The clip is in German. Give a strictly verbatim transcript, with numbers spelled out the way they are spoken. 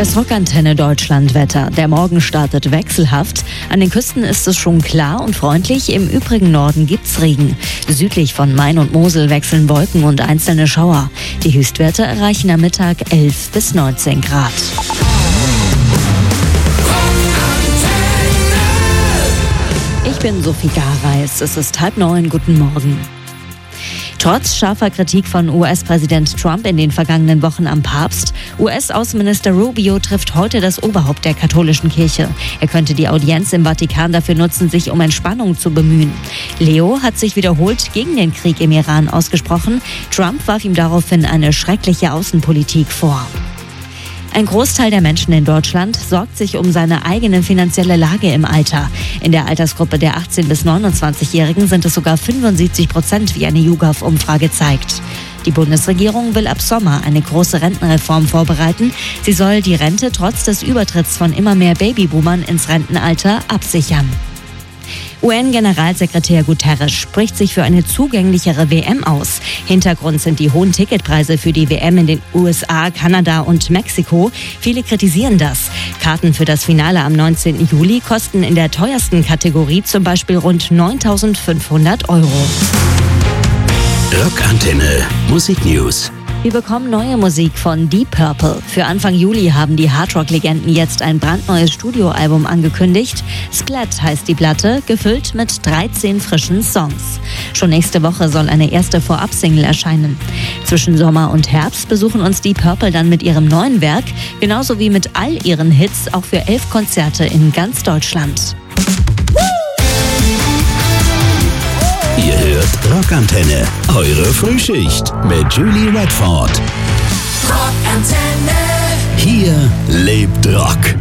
Das Rockantenne Deutschland-Wetter. Der Morgen startet wechselhaft. An den Küsten ist es schon klar und freundlich. Im übrigen Norden gibt's Regen. Südlich von Main und Mosel wechseln Wolken und einzelne Schauer. Die Höchstwerte erreichen am Mittag elf bis neunzehn Grad. Ich bin Sophie Gareis. Es ist halb neun. Guten Morgen. Trotz scharfer Kritik von U S-Präsident Trump in den vergangenen Wochen am Papst, U S-Außenminister Rubio trifft heute das Oberhaupt der katholischen Kirche. Er könnte die Audienz im Vatikan dafür nutzen, sich um Entspannung zu bemühen. Leo hat sich wiederholt gegen den Krieg im Iran ausgesprochen. Trump warf ihm daraufhin eine schreckliche Außenpolitik vor. Ein Großteil der Menschen in Deutschland sorgt sich um seine eigene finanzielle Lage im Alter. In der Altersgruppe der achtzehn- bis neunundzwanzigjährigen sind es sogar fünfundsiebzig Prozent, wie eine YouGov-Umfrage zeigt. Die Bundesregierung will ab Sommer eine große Rentenreform vorbereiten. Sie soll die Rente trotz des Übertritts von immer mehr Babyboomern ins Rentenalter absichern. U N-Generalsekretär Guterres spricht sich für eine zugänglichere W M aus. Hintergrund sind die hohen Ticketpreise für die W M in den U S A, Kanada und Mexiko. Viele kritisieren das. Karten für das Finale am neunzehnten Juli kosten in der teuersten Kategorie zum Beispiel rund neuntausendfünfhundert Euro. Rockantenne Musik News. Wir bekommen neue Musik von Deep Purple. Für Anfang Juli haben die Hardrock-Legenden jetzt ein brandneues Studioalbum angekündigt. Splat heißt die Platte, gefüllt mit dreizehn frischen Songs. Schon nächste Woche soll eine erste Vorab-Single erscheinen. Zwischen Sommer und Herbst besuchen uns Deep Purple dann mit ihrem neuen Werk, genauso wie mit all ihren Hits, auch für elf Konzerte in ganz Deutschland. Ihr hört Rockantenne, eure Frühschicht mit Julie Redford. Rockantenne. Hier lebt Rock.